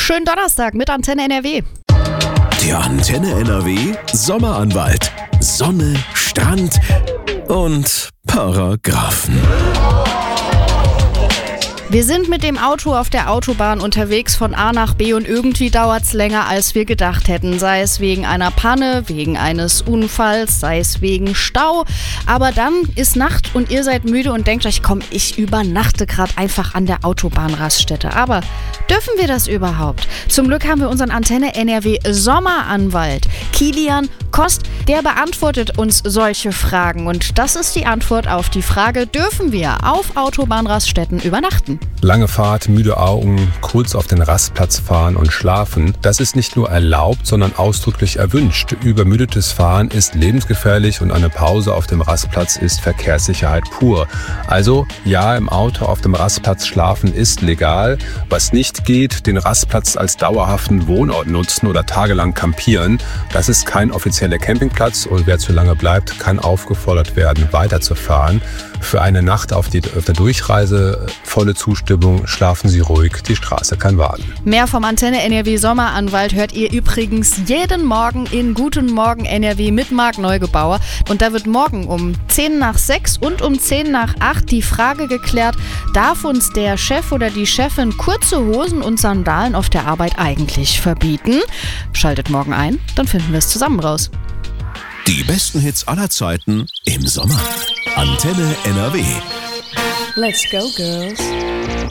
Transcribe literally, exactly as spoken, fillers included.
Schönen Donnerstag mit Antenne N R W. Der Antenne N R W Sommeranwalt. Sonne, Strand und Paragraphen. Wir sind mit dem Auto auf der Autobahn unterwegs von A nach B und irgendwie dauert es länger, als wir gedacht hätten. Sei es wegen einer Panne, wegen eines Unfalls, sei es wegen Stau. Aber dann ist Nacht und ihr seid müde und denkt euch, komm, ich übernachte gerade einfach an der Autobahnraststätte. Aber dürfen wir das überhaupt? Zum Glück haben wir unseren Antenne N R W Sommeranwalt, Kilian Kost, der beantwortet uns solche Fragen. Und das ist die Antwort auf die Frage, dürfen wir auf Autobahnraststätten übernachten? Lange Fahrt, müde Augen, kurz auf den Rastplatz fahren und schlafen, das ist nicht nur erlaubt, sondern ausdrücklich erwünscht. Übermüdetes Fahren ist lebensgefährlich und eine Pause auf dem Rastplatz ist Verkehrssicherheit pur. Also ja, im Auto auf dem Rastplatz schlafen ist legal. Was nicht geht, den Rastplatz als dauerhaften Wohnort nutzen oder tagelang campieren. Das ist kein offizieller Campingplatz und wer zu lange bleibt, kann aufgefordert werden, weiterzufahren. Für eine Nacht auf, die, auf der Durchreise volle Zustimmung, schlafen Sie ruhig, die Straße kann warten. Mehr vom Antenne N R W Sommeranwalt hört ihr übrigens jeden Morgen in Guten Morgen N R W mit Marc Neugebauer. Und da wird morgen um zehn nach sechs und um zehn nach acht die Frage geklärt, darf uns der Chef oder die Chefin kurze Hosen und Sandalen auf der Arbeit eigentlich verbieten? Schaltet morgen ein, dann finden wir es zusammen raus. Die besten Hits aller Zeiten im Sommer. Antenne N R W. Let's go, girls.